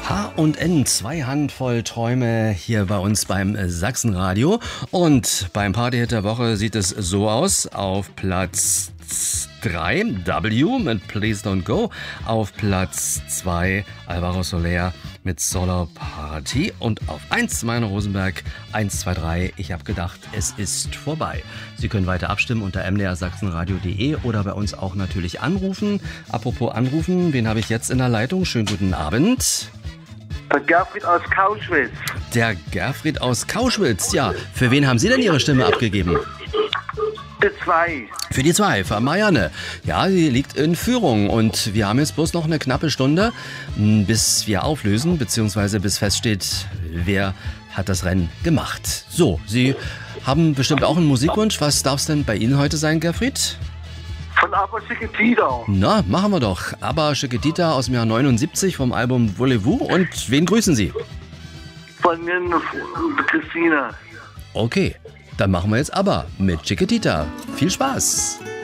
H&N, 2 Handvoll Träume hier bei uns beim Sachsenradio. Und beim Partyhit der Woche sieht es so aus. Auf Platz 3 W mit Please Don't Go. Auf Platz 2 Alvaro Soler mit Solar Party. Und auf 1 Meine Rosenberg 1, 2, 3. Ich habe gedacht, es ist vorbei. Sie können weiter abstimmen unter mdrsachsenradio.de oder bei uns auch natürlich anrufen. Apropos anrufen, wen habe ich jetzt in der Leitung? Schönen guten Abend. Der Gerfried aus Kauschwitz. Der Gerfried aus Kauschwitz, ja. Für wen haben Sie denn Ihre Stimme abgegeben? Die 2. Für die 2, für Marianne. Ja, sie liegt in Führung und wir haben jetzt bloß noch eine knappe Stunde, bis wir auflösen, beziehungsweise bis feststeht, wer hat das Rennen gemacht. So, Sie haben bestimmt auch einen Musikwunsch. Was darf es denn bei Ihnen heute sein, Gerfried? Von ABBA Chiquitita. Na, machen wir doch. ABBA Chiquitita aus dem Jahr 79 vom Album Voulez-vous. Und wen grüßen Sie? Von mir Christina. Okay, dann machen wir jetzt ABBA mit Chiquitita. Viel Spaß!